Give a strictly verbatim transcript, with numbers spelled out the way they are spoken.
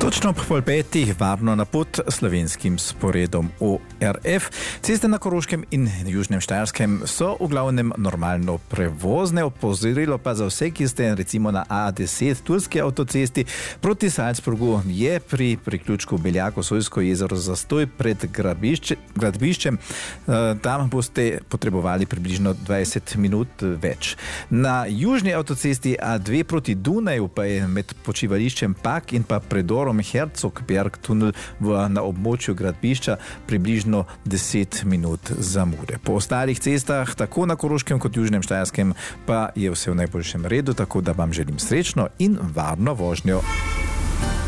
Točno ob pol petih varno na pot slovenskim sporedom O R F. Ceste na Koroškem in Južnem Štajerskem so v glavnem normalno prevozne. Opozorilo pa za vse, ki ste recimo na A deset turski avtocesti proti Salzburgu, je pri priključku Beljako-Sojsko jezero zastoj pred gradbišče, gradbiščem. Tam boste potrebovali približno dvajset minut več. Na južni avtocesti A dve proti Dunaju pa je med počivališčem Pag in pa predorom Herzogberg tunel v, na območju gradbišča približno deset minut zamude. Po ostalih cestah, tako na Koroškem kot Južnem Štajerskem, pa je vse v najboljšem redu, tako da vam želim srečno in varno vožnjo.